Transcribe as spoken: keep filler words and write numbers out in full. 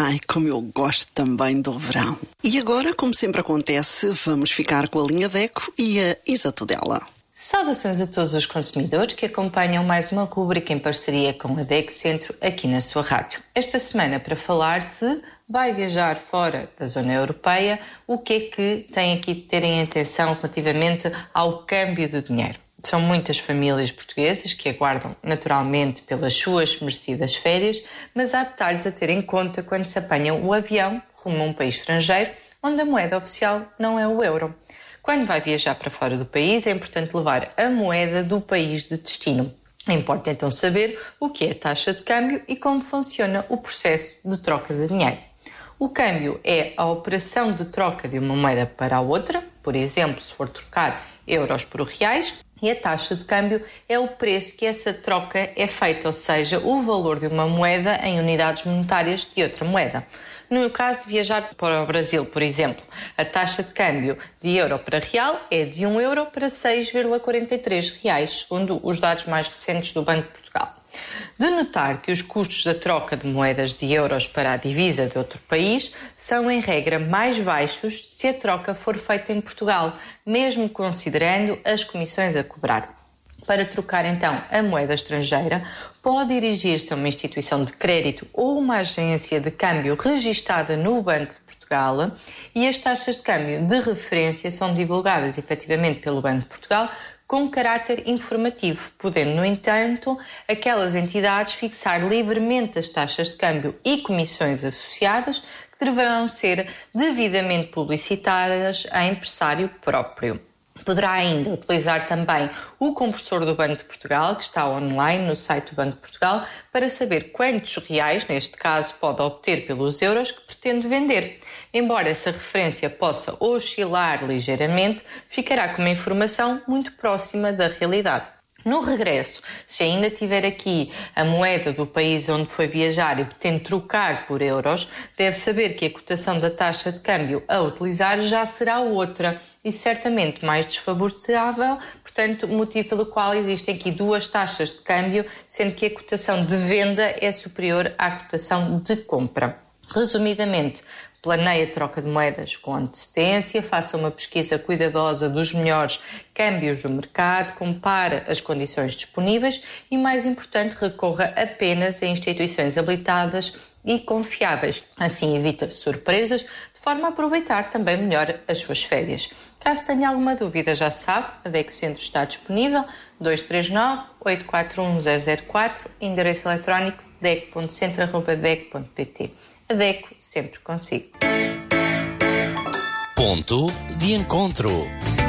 Ai, como eu gosto também do verão. E agora, como sempre acontece, vamos ficar com a linha DECO e a Isa Tudela. Saudações a todos os consumidores que acompanham mais uma rúbrica em parceria com a DECO Centro aqui na sua rádio. Esta semana para falar se vai viajar fora da zona europeia, o que é que tem aqui de ter em atenção relativamente ao câmbio do dinheiro. São muitas famílias portuguesas que aguardam naturalmente pelas suas merecidas férias, mas há detalhes a ter em conta quando se apanham o avião rumo a um país estrangeiro, onde a moeda oficial não é o euro. Quando vai viajar para fora do país, é importante levar a moeda do país de destino. Importa então saber o que é a taxa de câmbio e como funciona o processo de troca de dinheiro. O câmbio é a operação de troca de uma moeda para a outra, por exemplo, se for trocar euros por reais, e a taxa de câmbio é o preço que essa troca é feita, ou seja, o valor de uma moeda em unidades monetárias de outra moeda. No caso de viajar para o Brasil, por exemplo, a taxa de câmbio de euro para real é de um euro para seis vírgula quarenta e três reais, segundo os dados mais recentes do Banco de Portugal. De notar que os custos da troca de moedas de euros para a divisa de outro país são, em regra, mais baixos se a troca for feita em Portugal, mesmo considerando as comissões a cobrar. Para trocar, então, a moeda estrangeira, pode dirigir-se a uma instituição de crédito ou uma agência de câmbio registada no Banco de Portugal e as taxas de câmbio de referência são divulgadas efetivamente pelo Banco de Portugal com caráter informativo, podendo, no entanto, aquelas entidades fixar livremente as taxas de câmbio e comissões associadas que deverão ser devidamente publicitadas a empresário próprio. Poderá ainda utilizar também o conversor do Banco de Portugal, que está online no site do Banco de Portugal, para saber quantos reais, neste caso, pode obter pelos euros que pretende vender. Embora essa referência possa oscilar ligeiramente, ficará com uma informação muito próxima da realidade. No regresso, se ainda tiver aqui a moeda do país onde foi viajar e pretende trocar por euros, deve saber que a cotação da taxa de câmbio a utilizar já será outra e certamente mais desfavorável, portanto, motivo pelo qual existem aqui duas taxas de câmbio, sendo que a cotação de venda é superior à cotação de compra. Resumidamente, planeie a troca de moedas com antecedência, faça uma pesquisa cuidadosa dos melhores câmbios do mercado, compare as condições disponíveis e, mais importante, recorra apenas a instituições habilitadas e confiáveis. Assim evita surpresas, de forma a aproveitar também melhor as suas férias. Caso tenha alguma dúvida, já sabe, a DECO Centro está disponível, dois três nove, oito quatro um, zero zero quatro, endereço eletrónico deco ponto centro arroba deco ponto pt. A DECO sempre consigo. Ponto de encontro.